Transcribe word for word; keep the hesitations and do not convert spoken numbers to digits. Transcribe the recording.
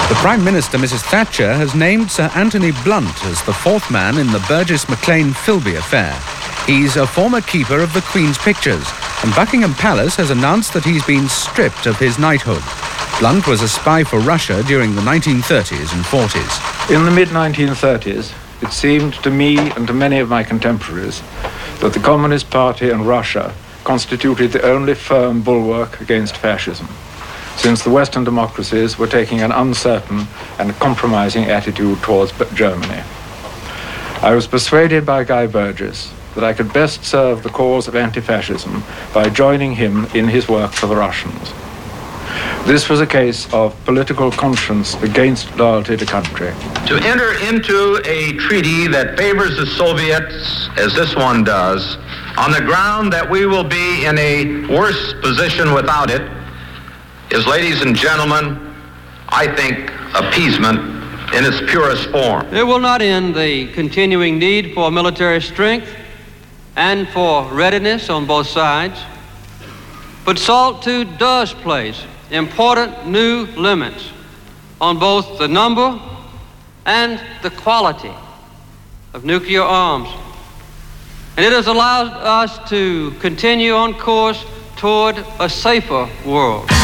The Prime Minister, Missus Thatcher, has named Sir Anthony Blunt as the fourth man in the Burgess-McLean-Philby affair. He's a former keeper of the Queen's pictures, and Buckingham Palace has announced that he's been stripped of his knighthood. Blunt was a spy for Russia during the nineteen thirties and forties. In the mid nineteen thirties, it seemed to me and to many of my contemporaries that the Communist Party and Russia constituted the only firm bulwark against fascism, since the Western democracies were taking an uncertain and compromising attitude towards Germany. I was persuaded by Guy Burgess that I could best serve the cause of anti-fascism by joining him in his work for the Russians. This was a case of political conscience against loyalty to country. To enter into a treaty that favors the Soviets, as this one does, on the ground that we will be in a worse position without it, is, ladies and gentlemen, I think, appeasement in its purest form. It will not end the continuing need for military strength and for readiness on both sides, but SALT two does place important new limits on both the number and the quality of nuclear arms. And it has allowed us to continue on course toward a safer world.